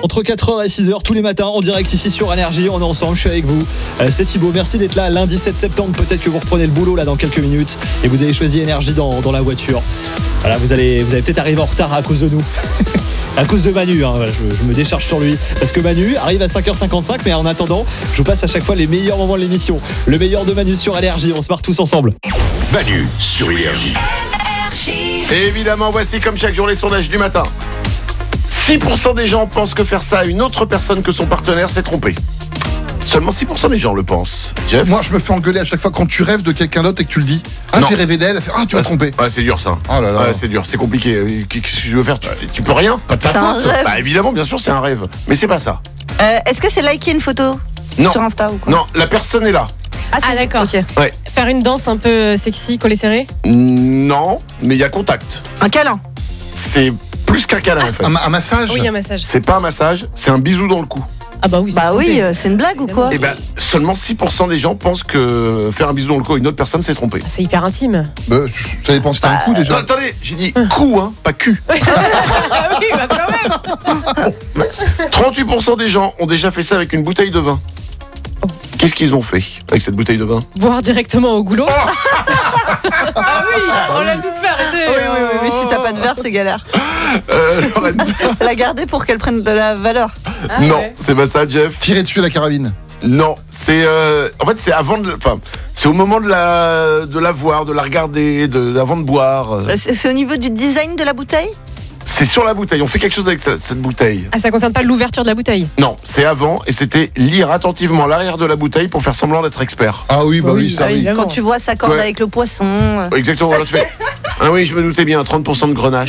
Entre 4h et 6h tous les matins en direct ici sur Énergie, on est ensemble, je suis avec vous. C'est Thibaut, merci d'être là lundi 7 septembre. Peut-être que vous reprenez le boulot là dans quelques minutes et vous avez choisi Énergie dans la voiture. Voilà, vous allez peut-être arriver en retard à cause de nous. À cause de Manu, hein, voilà, je me décharge sur lui. Parce que Manu arrive à 5h55, mais en attendant, je vous passe à chaque fois les meilleurs moments de l'émission. Le meilleur de Manu sur Énergie, on se marre tous ensemble. Manu sur Énergie. Et évidemment, voici comme chaque jour les sondages du matin. 6% des gens pensent que faire ça à une autre personne que son partenaire, c'est tromper. Seulement 6% des gens le pensent. Jeff ? Moi, je me fais engueuler à chaque fois quand tu rêves de quelqu'un d'autre et que tu le dis. Ah, Non. j'ai rêvé d'elle. Elle fait, ah, tu m'as trompé. Ouais, c'est dur ça. Oh là là. Ouais, c'est dur, c'est compliqué. Qu'est-ce que tu veux faire ? Tu peux rien ? Pas de ta C'est un faute. rêve. Bah évidemment, bien sûr, c'est un rêve. Mais c'est pas ça. Est-ce que c'est liker une photo Non. sur Insta ou quoi? Non, la personne est là. c'est- d'accord. ok. Ouais. Faire une danse un peu sexy, collé serré. Non, mais il y a contact. Un câlin. C'est plus qu'un câlin en fait. Un massage. Oui, un massage. C'est pas un massage, c'est un bisou dans le cou. Ah bah oui. Bah c'est oui, trompé. c'est une blague ou quoi? Et ben seulement 6% des gens pensent que faire un bisou dans le cou à une autre personne, c'est tromper. C'est hyper intime. Bah, ça dépend si t'as un coup Non, déjà. attendez, j'ai dit cou, hein, pas cul. Ah oui, bah quand même. 38% des gens ont déjà fait ça avec une bouteille de vin. Qu'est-ce qu'ils ont fait avec cette bouteille de vin? Boire directement au goulot. Ah oui, on l'a tous fait, arrêtez. Oui, si t'as pas de verre, c'est galère. Lorenz. La garder pour qu'elle prenne de la valeur. Ah Non, ouais. c'est pas ça, Jeff. Tirer dessus à la carabine. Non, c'est en fait c'est avant de, enfin c'est au moment de la voir, de la regarder, avant de boire. C'est au niveau du design de la bouteille? C'est sur la bouteille. On fait quelque chose avec cette bouteille. Ah, ça concerne pas l'ouverture de la bouteille. Non, c'est avant et c'était lire attentivement l'arrière de la bouteille pour faire semblant d'être expert. Ah oui, bah oui, ça Ah, oui. évidemment. Quand tu vois sa corde Ouais. avec le poisson. Exactement. Voilà, tu fais. Ah oui, je me doutais bien. 30% de grenache.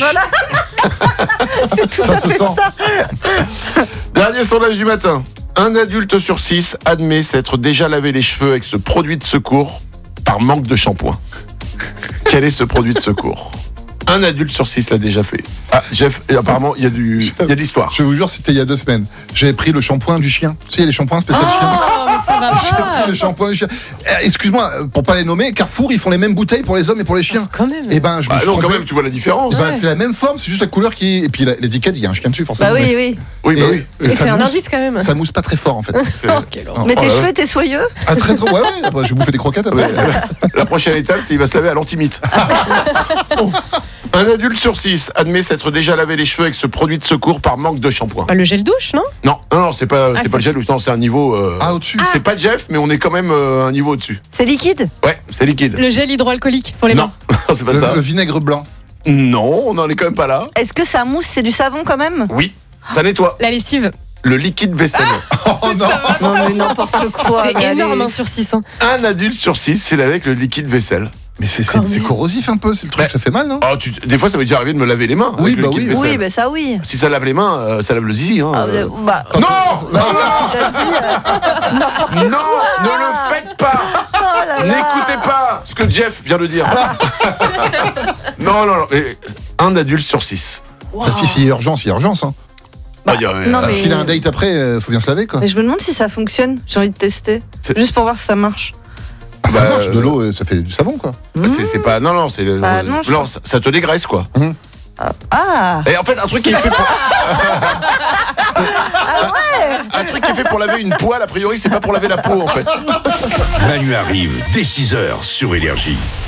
Ça se sent. Dernier sondage du matin. Un adulte sur 6 admet s'être déjà lavé les cheveux avec ce produit de secours par manque de shampoing. Quel est ce produit de secours? Un adulte sur 6 l'a déjà fait. Ah, Jeff, apparemment, il y a de l'histoire. Je vous jure, c'était il y a 2 semaines. J'avais pris le shampoing du chien. Tu sais, il y a les shampoings spécial chien. Oh, mais ça va J'ai pris pas. le shampoing du chien. Excuse-moi, pour pas les nommer, Carrefour, ils font les mêmes bouteilles pour les hommes et pour les chiens. Quand même. Et ben, je me Ah suis non, quand trompé. même, tu vois la différence. Ben, c'est la même forme, c'est juste la couleur qui. Et puis l'étiquette, il y a un chien dessus, forcément. Bah oui. Oui, bah oui. Et Et ça c'est un mousse- indice quand même. Ça mousse pas très fort en fait. C'est- Oh, quelle horreur. Mais tes là là. cheveux étaient soyeux? Ah, très ouais, bah, je vais bouffer des croquettes après. La prochaine étape, c'est qu'il va se laver à l'antimite. Un adulte sur 6 admet s'être déjà lavé les cheveux avec ce produit de secours par manque de shampoing. Bah, le gel douche, non? Non, c'est pas Ah, le c'est- gel, non, c'est un niveau. Ah, au-dessus. C'est pas Jeff, mais on est quand même un niveau au-dessus. C'est liquide? Ouais, c'est liquide. Le gel hydroalcoolique pour les Non, mains. c'est pas ça. Le vinaigre blanc. Non, on n'en est quand même pas là. Est-ce que ça mousse? C'est du savon quand même? Oui, ça nettoie. La lessive. Le liquide vaisselle. Oh non. Non, mais n'importe quoi. C'est mais énorme, allez. hein, sur 6. Hein. Un adulte sur 6 s'est lavé avec le liquide vaisselle. Mais c'est Quand même. corrosif un peu, c'est le truc, Ouais. ça fait mal, non? Oh, des fois, ça m'est déjà arrivé de me laver les mains. Oui, avec le bah liquide oui. vaisselle. Oui, bah ça oui. Si ça lave les mains, ça lave le zizi. Hein. Ah, bah, Non, non, t'as dit, n'importe non, ne le faites pas. quoi là là. N'écoutez pas ce que Jeff vient de dire. Non. Mais un adulte sur 6. Ah, si, il y a urgence, il y a urgence. Hein. non, mais- S'il a un date après, faut bien se laver, quoi. Mais je me demande si ça fonctionne. J'ai envie de tester. C'est- Juste pour voir si ça marche. Ah, ça Bah, marche, de l'eau, ça fait du savon, quoi. C'est pas. Non, c'est. Bah, non, je crois- ça te dégraisse, quoi. Ah. Et en fait, un truc qui est fait pour. Un truc qui est fait pour laver une poêle, a priori, c'est pas pour laver la peau, en fait. Manu arrive dès 6h sur Énergie.